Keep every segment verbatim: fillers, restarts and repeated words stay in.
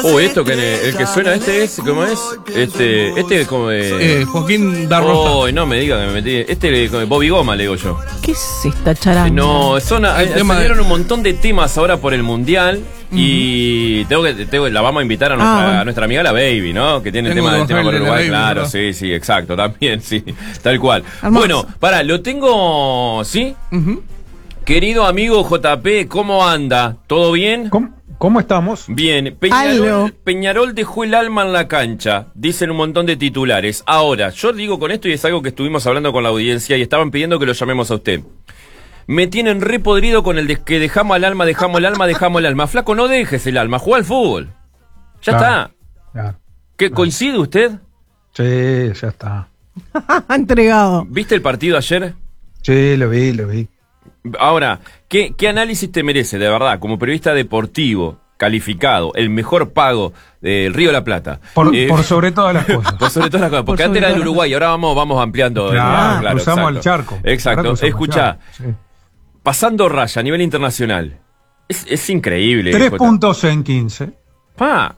Oh, esto que el, el que suena este es, ¿cómo es? Este, este es como de... Eh, Joaquín Darroja. Oh, no me diga que me metí. Este es como de Bobby Goma, le digo yo. ¿Qué es esta charanga? No, son, salieron un montón de temas ahora por el Mundial. Uh-huh. Y tengo que, tengo, la vamos a invitar a nuestra, ah, bueno. a nuestra amiga la Baby, ¿no? Que tiene tengo el tema del tema por Uruguay, Baby, claro, ¿verdad? sí, sí, exacto, también, sí, tal cual. Hermoso. Bueno, pará, lo tengo, ¿sí? Uh-huh. Querido amigo J P, ¿cómo anda? ¿Todo bien? ¿Cómo, cómo estamos? Bien, Peñarol, Peñarol dejó el alma en la cancha, dicen un montón de titulares. Ahora, yo digo con esto y es algo que estuvimos hablando con la audiencia y estaban pidiendo que lo llamemos a usted. Me tienen repodrido con el de que dejamos al alma, dejamos el alma, dejamos el alma. Flaco, no dejes el alma, juega al fútbol. Ya claro, está. Claro, ¿Qué, claro. ¿Coincide usted? Sí, ya está. Entregado. ¿Viste el partido ayer? Sí, lo vi, lo vi. Ahora, ¿qué, qué análisis te merece, de verdad, como periodista deportivo, calificado, el mejor pago del Río de la Plata? Por, eh, por sobre todas las cosas. Por sobre todas las cosas, porque antes era del Uruguay, ahora vamos, vamos ampliando. Claro, claro, cruzamos exacto. el charco. Exacto, escuchá. Sí. Pasando raya a nivel internacional. Es, es increíble. Tres J. puntos en quince. Pa.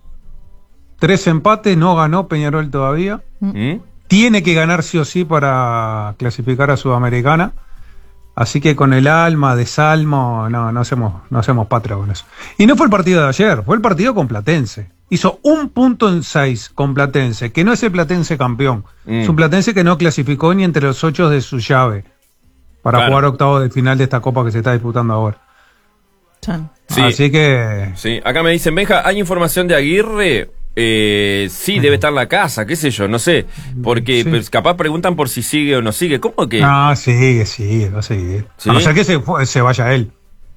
Tres empates, no ganó Peñarol todavía. ¿Mm? Tiene que ganar sí o sí para clasificar a Sudamericana. Así que con el alma de Salmo, no, no hacemos, no hacemos patria con eso. Y no fue el partido de ayer, fue el partido con Platense. Hizo un punto en seis con Platense, que no es el Platense campeón. Mm. Es un Platense que no clasificó ni entre los ocho de su llave. Para claro. jugar octavos de final de esta copa que se está disputando ahora. Sí, así que... Sí, acá me dicen, Benja, ¿hay información de Aguirre? Eh, sí, debe estar en la casa, qué sé yo, no sé. Porque sí. pues, capaz preguntan por si sigue o no sigue. ¿Cómo que...? No, sigue, sigue, va a seguir. ¿Sí? A no ser que se, se vaya él.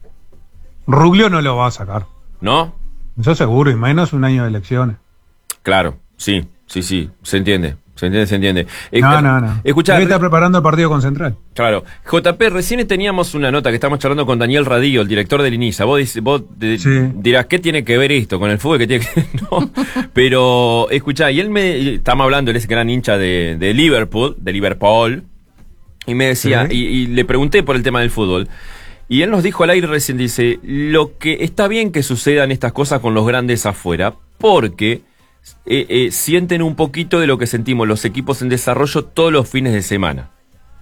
Ruglio no lo va a sacar. ¿No? Eso seguro, y menos un año de elecciones. Claro, sí, sí, sí, se entiende. Se entiende, se entiende. Eh, no, no, no. Escuchá, Debe estar preparando el partido con Central. Claro. J P, recién teníamos una nota que estamos charlando con Daniel Radillo, el director del INISA. Vos, vos de, sí. dirás, ¿qué tiene que ver esto con el fútbol? ¿Qué tiene que... no. Pero, escuchá, y él me... Estamos hablando, él es gran hincha de, de Liverpool, de Liverpool, y me decía, sí. y, y le pregunté por el tema del fútbol, y él nos dijo al aire recién, dice, lo que está bien que sucedan estas cosas con los grandes afuera, porque... Eh, eh, sienten un poquito de lo que sentimos los equipos en desarrollo todos los fines de semana.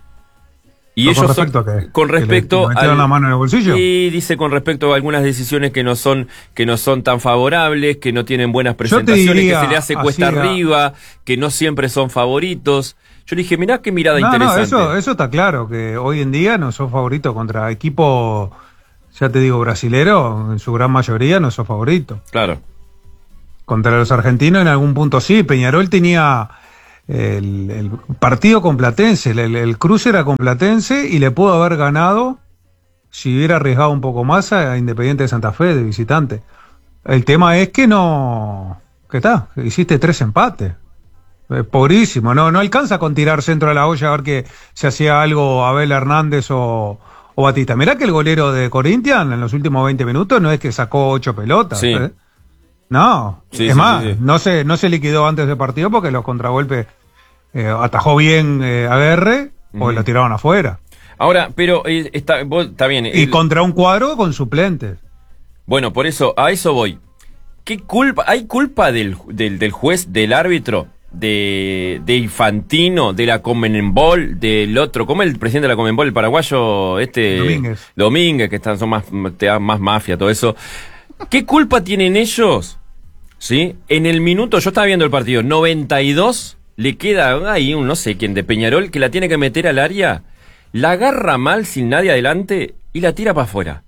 Y no, ellos con respecto son, a qué? Con respecto a la mano en el bolsillo. Y dice con respecto a algunas decisiones que no son que no son tan favorables, que no tienen buenas presentaciones, diría, que se le hace cuesta arriba, que no siempre son favoritos. Yo le dije, mirá qué mirada no, interesante. No, eso, eso está claro, que hoy en día no son favoritos contra equipos, ya te digo, brasileros, en su gran mayoría no son favoritos. Claro. Contra los argentinos en algún punto sí. Peñarol tenía el, el partido con Platense, el, el cruce era con Platense y le pudo haber ganado si hubiera arriesgado un poco más a Independiente de Santa Fe de visitante. El tema es que no... ¿Qué está? Hiciste tres empates. Es pobrísimo, no, no alcanza con tirar centro a la olla a ver que se hacía algo Abel Hernández o, o Batista. Mirá que el golero de Corinthians en los últimos veinte minutos no es que sacó ocho pelotas, sí. ¿eh? No, sí, es sí, más, sí, sí. no se no se liquidó antes del partido porque los contragolpes eh, atajó bien eh, Aguirre o uh-huh. lo tiraron afuera. Ahora, pero eh, está, vos, está bien. Y el... contra un cuadro con suplentes. Bueno, por eso, a eso voy. ¿Qué culpa? ¿Hay culpa del, del, del juez, del árbitro, de, de Infantino, de la Conmebol, del otro, ¿cómo es el presidente de la Conmebol, el paraguayo, este Domínguez? Domínguez, que están, son más, te da más mafia, todo eso. ¿Qué culpa tienen ellos? ¿Sí? En el minuto, yo estaba viendo el partido, noventa y dos, le queda ahí un no sé quién de Peñarol que la tiene que meter al área, la agarra mal sin nadie adelante y la tira para afuera.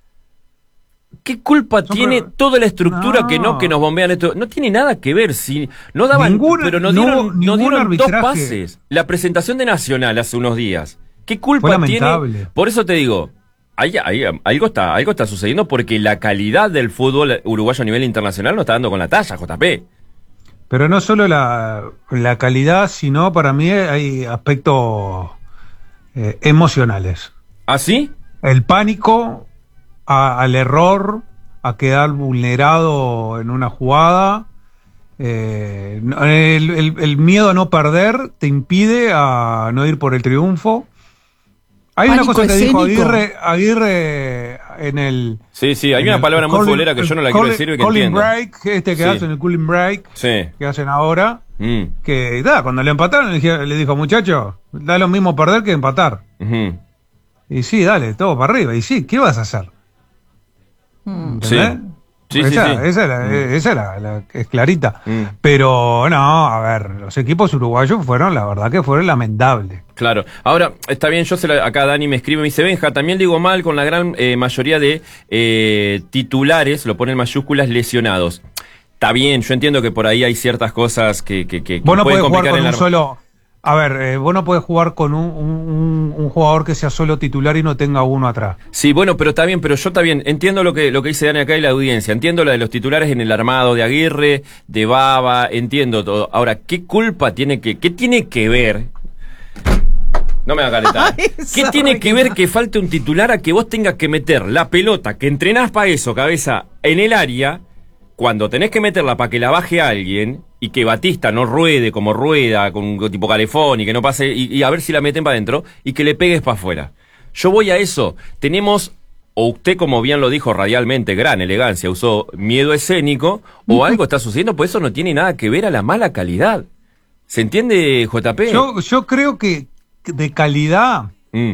¿Qué culpa no, tiene pero, toda la estructura no. que no que nos bombean esto? No tiene nada que ver, si no daban, ninguna, pero no dieron, no, no dieron dos pases. La presentación de Nacional hace unos días. ¿Qué culpa tiene? Por eso te digo, Hay, hay, algo, está, algo está sucediendo porque la calidad del fútbol uruguayo a nivel internacional no está dando con la talla, J P. Pero no solo la, la calidad, sino para mí hay aspectos eh, emocionales. ¿Ah, sí? El pánico a, al error, a quedar vulnerado en una jugada, eh, el, el, el miedo a no perder te impide a no ir por el triunfo. Hay pánico una cosa que escénico. dijo Aguirre, Aguirre en el... Sí, sí, hay en una el palabra muy cooling- futbolera que yo no la el quiero cooling- decir y que cooling entiendo. break, este que Sí. hacen, el cooling break, Sí. que hacen ahora, Mm. que da, cuando le empataron le, dije- le dijo, muchacho, da lo mismo perder que empatar. Ujú. Y sí, dale, todo para arriba. Y sí, ¿qué vas a hacer? Sí. ¿Entendés? Sí, sí, esa, sí. esa, es la- esa es la- la- es clarita. Mm. Pero no, a ver, los equipos uruguayos fueron, la verdad que fueron lamentables. Claro. Ahora, está bien, yo se la- acá Dani me escribe, me dice, Benja, también digo mal con la gran eh, mayoría de eh, titulares, lo pone en mayúsculas, lesionados. Está bien, yo entiendo que por ahí hay ciertas cosas que, que, que, que Vos no pueden podés jugar complicar con el un arma. solo... A ver, eh, vos no podés jugar con un, un- un jugador que sea solo titular y no tenga uno atrás. Sí, bueno, pero está bien, pero yo está bien, entiendo lo que, lo que dice Dani acá y la audiencia, entiendo la de los titulares en el armado de Aguirre, de Baba, entiendo todo. Ahora, ¿qué culpa tiene que, qué tiene que ver? No me haga calentar. Ay, ¿Qué sorry, tiene que que ver no. que falte un titular a que vos tengas que meter la pelota, que entrenás para eso, cabeza, en el área, cuando tenés que meterla para que la baje alguien y que Batista no ruede como rueda, con un tipo calefón y que no pase, y, y a ver si la meten para adentro y que le pegues para afuera? Yo voy a eso. Tenemos, o usted, como bien lo dijo radialmente, gran elegancia, usó miedo escénico, o algo está sucediendo, pues eso no tiene nada que ver a la mala calidad. ¿Se entiende, J P? Yo, yo creo que de calidad, Mm,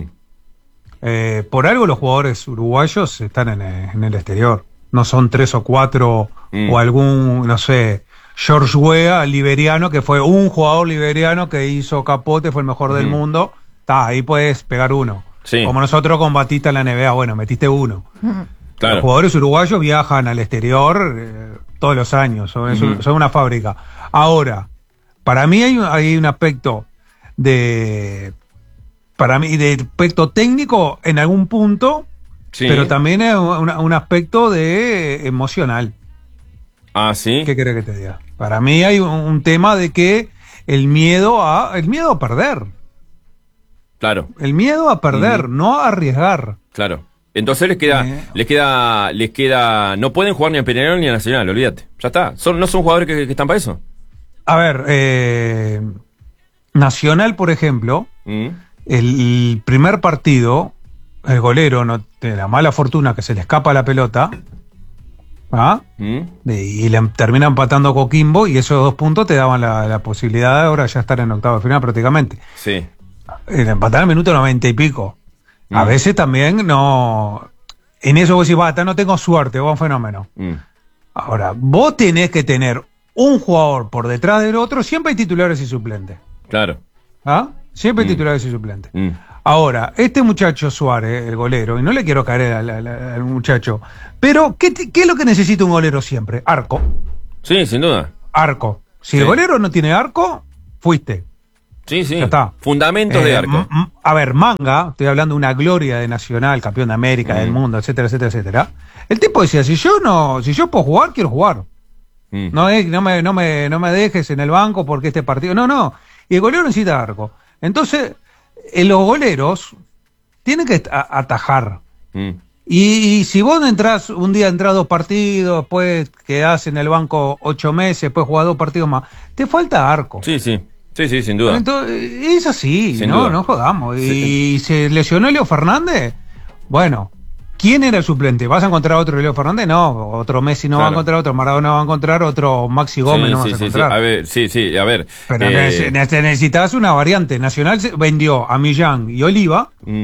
eh, por algo los jugadores uruguayos están en, eh, en el exterior. No son tres o cuatro Mm. o algún, no sé, George Weah, liberiano, que fue un jugador liberiano que hizo capote, fue el mejor del Ujú. mundo. Está, ahí puedes pegar uno. Sí. Como nosotros con Batista en la N B A, bueno, metiste uno. claro. Los jugadores uruguayos viajan al exterior eh, todos los años, son, es un- Ujú. son una fábrica. Ahora, para mí hay un, hay un aspecto de... Para mí, de aspecto técnico en algún punto, Sí. pero también es un, un aspecto de emocional. Ah, sí. ¿Qué querés que te diga? Para mí hay un, un tema de que el miedo a el miedo a perder, Claro, el miedo a perder, Ujú. no a arriesgar. claro. Entonces les queda, Eh. les queda, les queda, no pueden jugar ni a Peñarol ni a Nacional, olvídate. Ya está. Son, no son jugadores que, que están para eso. A ver, eh, Nacional, por ejemplo, Mm, el primer partido, el golero no tiene la mala fortuna que se le escapa la pelota, ¿ah? mm. De- y le termina empatando Coquimbo y esos dos puntos te daban la, la posibilidad de ahora ya estar en octavo de final prácticamente. Sí. El empatar al minuto noventa y pico. A Mm. veces también no... En eso vos decís, bata, no tengo suerte, vos un fenómeno. Mm, Ahora, vos tenés que tener un jugador por detrás del otro, siempre hay titulares y suplentes. claro. ¿Ah? Siempre hay Mm. titulares y suplentes. Mm, Ahora, este muchacho Suárez, el golero, y no le quiero caer al, al- al muchacho, pero ¿qué, te- ¿qué es lo que necesita un golero siempre? Arco. Sí, sin duda. Arco. Si Sí. el golero no tiene arco, fuiste. Sí, sí. Ya está. Fundamentos de Eh, arco. m- m- a ver, Manga, estoy hablando de una gloria de Nacional, campeón de América, Mm. del mundo, etcétera, etcétera, etcétera. El tipo decía, si yo no, si yo puedo jugar, quiero jugar. Mm, No, es, no, me, no, me, no me dejes en el banco porque este partido. No, no. Y el golero necesita arco. Entonces, eh, los goleros tienen que a- atajar. mm. Y, y si vos entras, un día entras dos partidos, después quedás en el banco ocho meses, después jugás dos partidos más, te falta arco. Sí, sí. Sí, sí, sin duda. Entonces, es así, Sin no, duda. no jodamos. Sí. Y se lesionó Leo Fernández. Bueno, ¿quién era el suplente? ¿Vas a encontrar otro Leo Fernández? No, otro Messi no va a Claro. encontrar, otro Maradona va a encontrar, otro Maxi Gómez Sí, no vas sí, a sí, sí. encontrar. A ver, sí, sí, a ver. Pero eh, nece- nece- necesitas una variante. Nacional se- vendió a Millán y Oliva mm,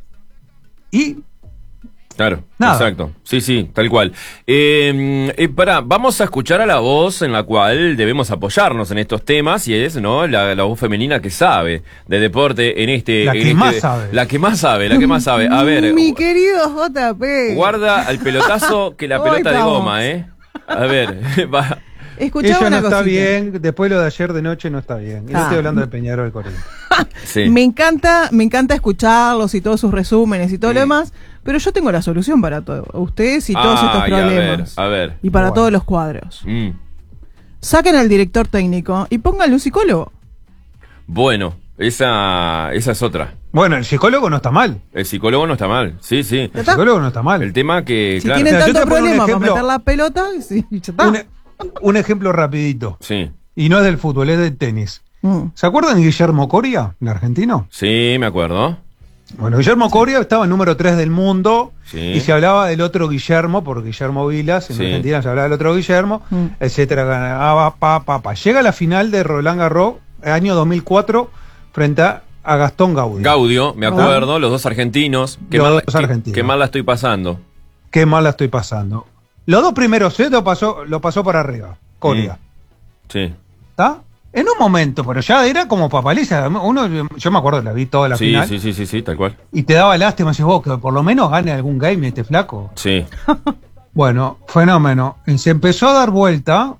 y claro, Nada. exacto. Sí, sí, tal cual. Eh, eh, pará, vamos a escuchar a la voz en la cual debemos apoyarnos en estos temas y es, ¿no? La, la voz femenina que sabe de deporte en este. La en que este- más sabe. La que más sabe, la que más sabe. A ver, Mi gu- querido J P. guarda al pelotazo que la Hoy pelota de vamos. goma, ¿eh? A ver, va. Escuchaba eso no una está cosita. bien. Después lo de ayer de noche no está bien. Y no Ah. estoy hablando de Peñarol Corinthians. Sí. Me encanta, me encanta escucharlos y todos sus resúmenes y todo Mm. lo demás, pero yo tengo la solución para todo, ustedes y todos estos Ay, a ver, problemas. a ver. Y para Bueno. todos los cuadros. Mm. Saquen al director técnico y pónganle un psicólogo. Bueno, esa, esa es otra. Bueno, el psicólogo no está mal. El psicólogo no está mal, sí, sí. ¿Ya El está? psicólogo no está mal. El tema que, Si claro. tienen O sea, yo tanto te pongo un problema para ejemplo. meter la pelota, sí, ya está. Un, un ejemplo rapidito. Sí, Y no es del fútbol, es del tenis. Mm. ¿Se acuerdan de Guillermo Coria, el argentino? sí, me acuerdo. Bueno, Guillermo Coria estaba en número tres del mundo, Sí. y se hablaba del otro Guillermo, por Guillermo Vilas, en Sí. Argentina se hablaba del otro Guillermo, Mm. etcétera. Ganaba, pa, pa, pa. Llega a la final de Roland Garros, año dos mil cuatro, frente a a Gastón Gaudio. Gaudio, me acuerdo, los dos argentinos. Qué Los mal, dos qué- argentinos. Qué mal la estoy pasando. Qué mal la estoy pasando. Los dos primeros sets lo pasó, lo pasó para arriba, Coria. Sí. ¿Está? En un momento, pero ya era como papaliza. Uno, yo me acuerdo, la vi toda la Sí, final. sí, sí, sí, sí, tal cual. Y te daba lástima, decís vos, que por lo menos gane algún game este flaco. Sí. Bueno, fenómeno. Y se empezó a dar vuelta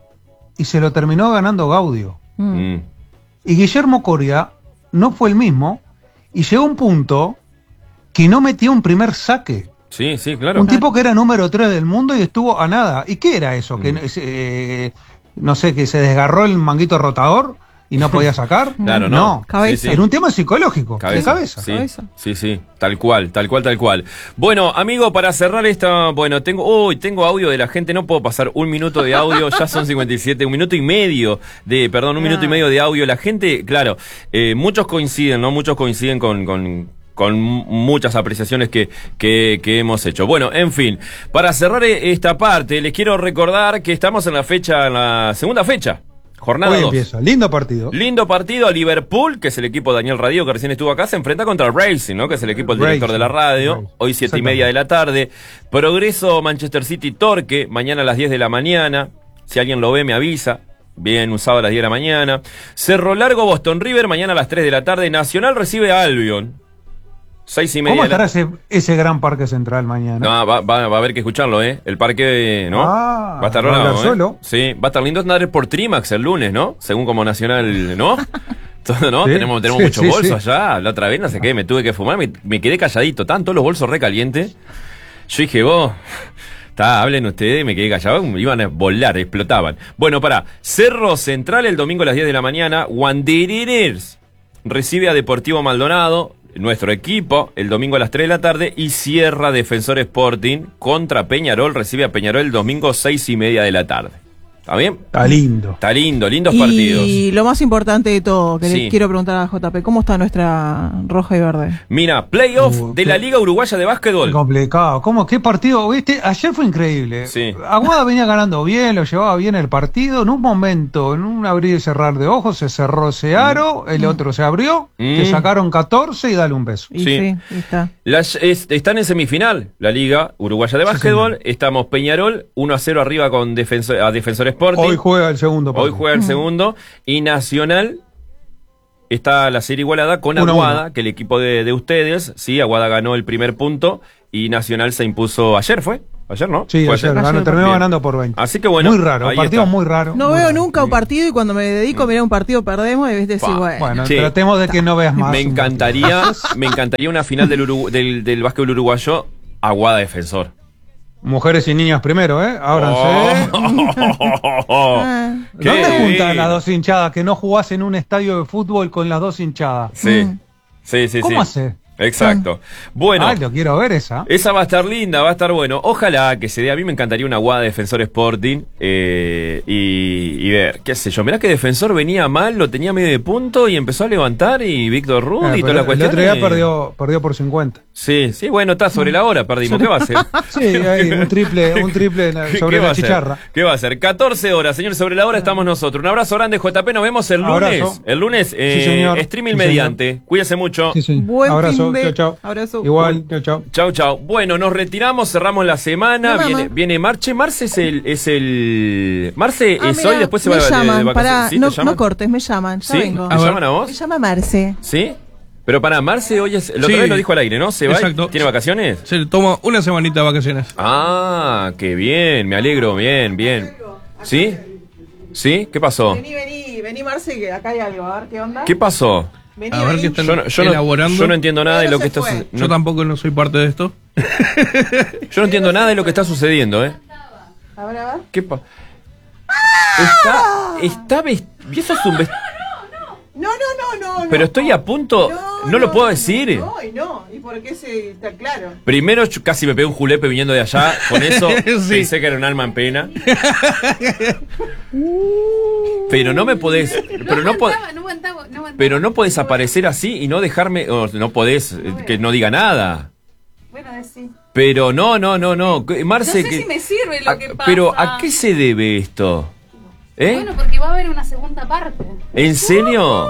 y se lo terminó ganando Gaudio. Mm. Mm. Y Guillermo Coria no fue el mismo y llegó a un punto que no metía un primer saque. Sí, sí, claro. Un tipo que era número tres del mundo y estuvo a nada. ¿Y qué era eso? Mm. Que eh, no sé, que se desgarró el manguito rotador y no podía sacar. Claro, no. Cabeza. Sí, sí. Era un tema psicológico, de cabeza. Sí, Cabeza. sí, sí, tal cual, tal cual, tal cual. Bueno, amigo, para cerrar esta, bueno, tengo, uy, tengo audio de la gente, no puedo pasar un minuto de audio, ya son cincuenta y siete, un minuto y medio de, perdón, un minuto y medio de audio. La gente, claro, eh, muchos coinciden, ¿no? Muchos coinciden con, con, con muchas apreciaciones que, que, que hemos hecho. Bueno, en fin, para cerrar esta parte, les quiero recordar que estamos en la fecha, en la segunda fecha. Jornada Hoy dos. empieza. Lindo partido. Lindo partido. Liverpool, que es el equipo de Daniel Radío, que recién estuvo acá, se enfrenta contra Racing, ¿no? Que es el equipo del director Racing, de la radio. Racing. Hoy siete y Exactamente. media de la tarde. Progreso Manchester City Torque, mañana a las diez de la mañana. Si alguien lo ve, me avisa. Bien, un sábado a las diez de la mañana. Cerro Largo Boston River, mañana a las tres de la tarde. Nacional recibe a Albion. Seis y media. ¿Cómo de la- estará ese, ese gran parque central mañana? No, va, va, va a haber que escucharlo, ¿eh? El parque, ¿no? Ah, va a estar va a bravo, hablar ¿eh? solo. Sí, va a estar lindo andar por Trimax el lunes, ¿no? Según como Nacional, ¿no? Todo, ¿no? Sí, tenemos tenemos sí, muchos sí, bolsos sí. allá. La otra vez, no sé qué, me tuve que fumar, me, me quedé calladito. Estaban todos los bolsos recalientes. Yo dije, vos... Está, hablen ustedes, me quedé callado, me iban a volar, explotaban. Bueno, para Cerro Central el domingo a las diez de la mañana, Wanderers recibe a Deportivo Maldonado, nuestro equipo, el domingo a las tres de la tarde, y cierra Defensor Sporting contra Peñarol, recibe a Peñarol el domingo seis y media de la tarde. ¿Está bien? Está lindo. Está lindo, lindos Y partidos. lo más importante de todo, que Sí. le quiero preguntar a J P, ¿cómo está nuestra roja y verde? Mira, playoff Uh, de qué- la Liga Uruguaya de Básquetbol. Complicado. ¿Cómo? ¿Qué partido? ¿Viste? Ayer fue increíble. Sí. Aguada venía ganando bien, lo llevaba bien el partido. En un momento, en un abrir y cerrar de ojos, se cerró ese aro, el otro se abrió, Mm. te sacaron catorce y dale un beso. Y Sí. sí, ahí está. Las- es- están en semifinal la Liga Uruguaya de Básquetbol. Estamos Peñarol uno a cero arriba con Defensor, a Defensor Sporting. Hoy juega el segundo Hoy partido. juega el segundo. Y Nacional está la serie igualada con Uno a Aguada, uno. que el equipo de, de ustedes. Sí, Aguada ganó el primer punto. Y Nacional se impuso ayer, ¿fue? Ayer, ¿no? Sí, Fue ayer, ganó, Ayer, terminó bien. ganando por veinte. Así que bueno, Muy raro, ahí partido está. muy raro. No muy veo raro. nunca un partido y cuando me dedico a mirar un partido perdemos y ves decir, Pa, bueno. Bueno, Sí. tratemos de que no veas más. Me un encantaría, me encantaría una final del, Urugu- del, del básquetbol uruguayo, Aguada Defensor. partido. Mujeres y niñas primero, ¿eh? Ábranse. Oh. Ah, Qué ¿Dónde juntan bien. las dos hinchadas? Que no jugás en un estadio de fútbol con las dos hinchadas. Sí, Mm. sí, sí. ¿Cómo sí. hace? Exacto. Bueno. Ay, lo quiero ver esa. Esa va a estar linda, va a estar bueno. Ojalá que se dé. A mí me encantaría una Aguada Defensor Sporting. Eh, y, y ver, qué sé yo. Mirá que Defensor venía mal, lo tenía medio de punto y empezó a levantar. Y Víctor Rudy Eh, y toda pero la el cuestión. otro día y- perdió, perdió por cincuenta. Sí, sí, bueno, está sobre la hora, perdimos. ¿Qué va a hacer? Sí, hay un triple, un triple ¿Qué- sobre qué va la a hacer? chicharra. ¿Qué va a hacer? catorce horas, señor, sobre la hora estamos nosotros. Un abrazo grande, J P. Nos vemos el lunes. Abrazo. El lunes, eh, Sí, señor. streaming Sí, mediante. Cuídese mucho. Sí, sí. Buen Abrazo, fin de- chao, chao. abrazo. Igual, chao, chao. Chau, chau. Bueno, nos retiramos, cerramos la semana. Me Viene, llama. viene Marche. Marce es el. Es el Marce Ah, es mira, hoy, después se me va de- de, llaman, vacaciones. pará, ¿Sí? no, ¿Te llaman? no cortes, me llaman, ya ¿Sí? vengo. ¿Te A ver. llaman a Me vos? llama Marce. ¿Sí? Pero para Marce hoy es. La otra Sí. vez lo dijo al aire, ¿no? ¿Se va? Exacto. ¿Tiene vacaciones? Se toma una semanita de vacaciones. Ah, qué bien, me alegro, bien, bien. ¿Sí? ¿Sí? ¿Qué pasó? Vení, vení, vení Marce, que acá hay algo, a ver qué onda. ¿Qué pasó? Vení, A ver vení. qué están Yo no, yo no- elaborando. yo no entiendo nada de Pero lo que se está fue. sucediendo. Yo tampoco no soy parte de esto. Yo no entiendo nada de lo que está sucediendo, ¿eh? A ver, a ver. ¿Qué pa Está. Está vestido. ¿Y eso es un vestido? No, no, no, no. Pero estoy a punto. No, lo puedo decir. No, y no. ¿Y por qué se está claro? Primero yo casi me pegué un julepe viniendo de allá. Con eso Sí. pensé que era un alma en pena. Pero no me podés. Pero no podés. aguantaba, no aguantaba, no aguantaba. Pero no podés aparecer así y no dejarme, o no podés, eh, que no diga nada. Bueno, sí. Pero no, no, no, no. Marce, No sé que, si me sirve lo a- que pasa. Pero ¿a qué se debe esto? ¿Eh? Bueno, porque va a haber una segunda parte. ¿En serio?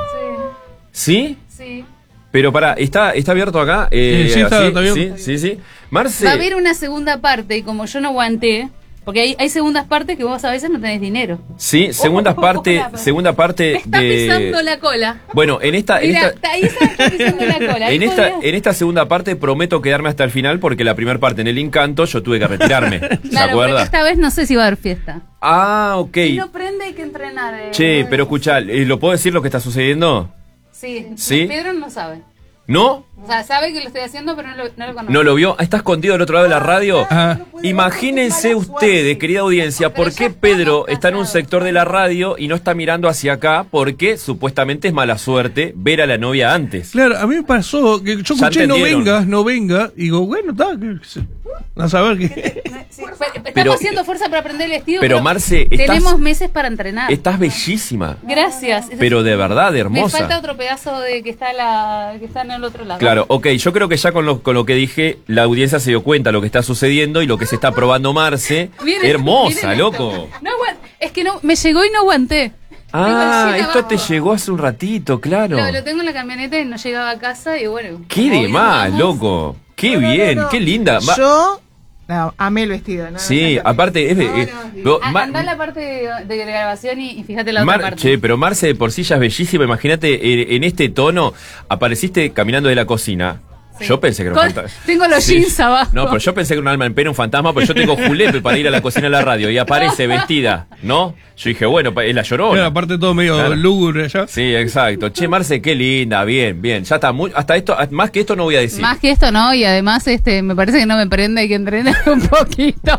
Sí, ¿Sí? sí. Pero pará, ¿está, está abierto acá? Eh, Sí, sí, está- así, está abierto. Sí, sí, sí. Marce. Va a haber una segunda parte y como yo no aguanté, porque hay, hay segundas partes que vos a veces no tenés dinero. Sí, segunda Oh, parte, hola, segunda Me parte está de. pisando la cola. Bueno, en esta, en Mira, esta, ahí está pisando la cola. Ahí en esta, podrías- en esta segunda parte prometo quedarme hasta el final porque la primera parte en el encanto yo tuve que retirarme. ¿Se Claro, porque acuerda? esta vez no sé si va a haber fiesta. Ah, ok. Si no prende hay que entrenar. eh. Che, pero escuchá, eh, ¿lo puedo decir lo que está sucediendo? Sí, ¿Sí? Pedro no sabe. ¿No? O sea, sabe que lo estoy haciendo, pero no lo, no lo conoce. ¿No lo vio? Ah, ¿está escondido del otro lado de la radio? Ah, Imagínense ustedes, querida audiencia, por qué Pedro está en un sector de la radio y no está mirando hacia acá, porque supuestamente es mala suerte ver a la novia antes. claro, a mí me pasó que yo Ya escuché no entendieron. vengas, no venga, y digo, bueno, está, que se- a saber qué. Sí, pero estamos Pero- haciendo fuerza para aprender el vestido. pero, Marce, estás- tenemos meses para entrenar. Estás bellísima, Gracias. pero de verdad Me falta hermosa. otro pedazo de que está la que está en el otro lado. Claro, ok, yo creo que ya con lo, con lo que dije, la audiencia se dio cuenta de lo que está sucediendo y lo que se está probando Marce. Miren, Hermosa, miren loco. esto. No aguant- es que no me llegó y no aguanté. Ah, Tengo el esto jean te abajo. llegó hace un ratito, claro. Lo, lo tengo en la camioneta y no llegaba a casa y bueno. Qué de obvio, más, vamos. loco. Qué No, no, no, bien, no. qué linda. Ma- Yo no, amé el vestido. No, Sí, no, no, aparte es... no, eh, no, pero A- Ma- Andá en la parte de, de grabación y, y fíjate la Mar- otra parte. Che, pero Marce de por sí ya es bellísima. Imagínate, eh, en este tono, apareciste caminando de la cocina. Sí. Yo pensé que era un Con- fantasma. tengo los jeans abajo. No, pero yo pensé que era un alma en pena, un fantasma, pero yo tengo julepe para ir a la cocina a la radio y aparece vestida, ¿no? Yo dije, bueno, pa- es la Llorona. Claro, aparte todo medio Claro. lúgubre allá. Sí, exacto. Che, Marce, qué linda, bien, bien. Ya está, muy, hasta esto, más que esto no voy a decir. Más que esto no, y además este me parece que no me prende, hay que entrenar un poquito.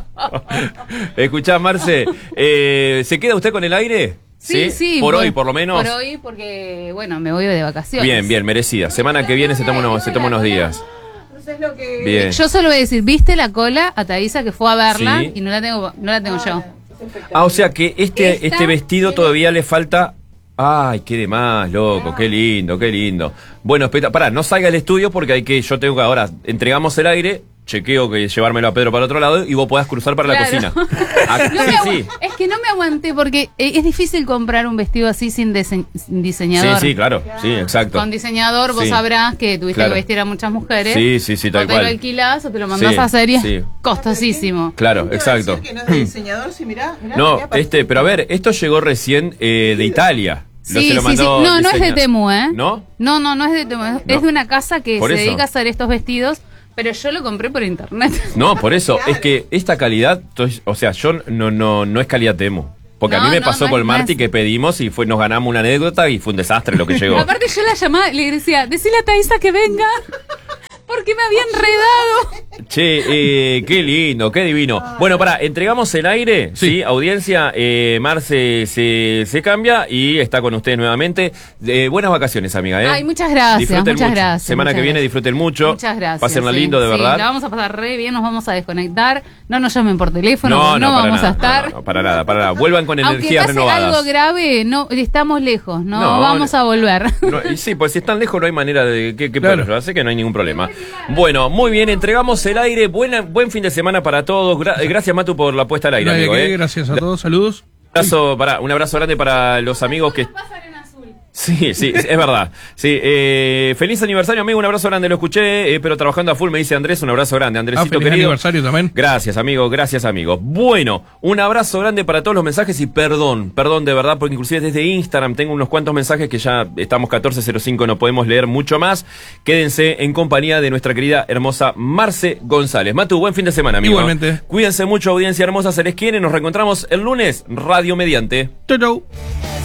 Escuchá, Marce, eh, ¿se queda usted con el aire? Sí, sí. Por bueno, hoy, por lo menos. Por hoy, porque, bueno, me voy de vacaciones. Bien, bien, merecida. Semana que viene se toma unos, se toma unos días. Entonces lo que... Bien. Yo solo voy a decir, ¿viste la cola a Thaisa que fue a verla? Sí. Y no la tengo, no la tengo yo. Ah, o sea que este, Esta este vestido todavía le falta. Ay, qué de más, loco, qué lindo, qué lindo. Bueno, espera, pará, no salga del estudio porque hay que, yo tengo que ahora, entregamos el aire, chequeo que llevármelo a Pedro para el otro lado y vos podás cruzar para la Claro. cocina. Ah, No me sí, agu- sí. Es que no me aguanté porque eh, es difícil comprar un vestido así sin, dise- sin diseñador. Sí, sí, claro, sí, exacto. Con diseñador vos Sí. sabrás que tuviste Claro. que vestir a muchas mujeres. Sí, sí, sí, tal o te cual. lo alquilás o te lo mandás Sí, a hacer y es sí. costosísimo. Claro, exacto. Que no es de diseñador, sí, mirá, mirá, No, mirá, parece- este, pero a ver, esto llegó recién eh, de Italia. Lo- Sí, se lo sí, sí. mandó No, no es de diseña- Temu, ¿eh? ¿No? No, no, no es de Temu. Es No. de una casa que Por se eso. dedica a hacer estos vestidos, pero yo lo compré por internet. No, por eso, es que esta calidad, to- o sea, yo no, no, no es calidad Temu. Porque a No, mí me no, pasó no con es- el no Marti es- que pedimos y fue, nos ganamos una anécdota y fue un desastre lo que llegó. Aparte yo la llamaba y le decía, decile a Thaisa que venga, porque me había enredado. Che, eh, qué lindo, qué divino. Bueno, pará, entregamos el aire, ¿sí? Sí. Audiencia, eh, Marce se, se cambia y está con ustedes nuevamente. Eh, buenas vacaciones, amiga, ¿eh? Ay, muchas gracias, Disfruten muchas mucho. gracias, Semana muchas que viene gracias. disfruten mucho. Muchas gracias. Pásenla sí, lindo, de sí, verdad. La vamos a pasar re bien, nos vamos a desconectar. No nos llamen por teléfono, No, porque no, no, para vamos nada, a estar. no, no, para nada, para nada. Vuelvan con Aunque energías pase renovadas. algo grave, no estamos lejos, no, No, vamos no. a volver. No, y sí, pues si están lejos no hay manera de que, que Claro. poderlo, así que no hay ningún problema. Bueno, muy bien, entregamos el aire. Buena, buen fin de semana para todos. Gra- gracias, Matu, por la puesta al aire, No hay de amigo. qué, ¿eh? gracias a todos, saludos. Un abrazo, pará, un abrazo grande para los amigos que... Sí, sí, es verdad. Sí, eh, feliz aniversario, amigo. Un abrazo grande, lo escuché, eh, pero trabajando a full, me dice Andrés. Un abrazo grande, Ah, Andresito feliz querido. aniversario también. Gracias, amigo, gracias, amigo. Bueno, un abrazo grande para todos los mensajes y perdón, perdón de verdad, porque inclusive desde Instagram tengo unos cuantos mensajes que ya estamos catorce cero cinco, no podemos leer mucho más. Quédense en compañía de nuestra querida hermosa Marce González. Matu, buen fin de semana, amigo. Igualmente. Cuídense mucho, audiencia hermosa, se les quiere. Nos reencontramos el lunes, radio mediante. Chau, chau.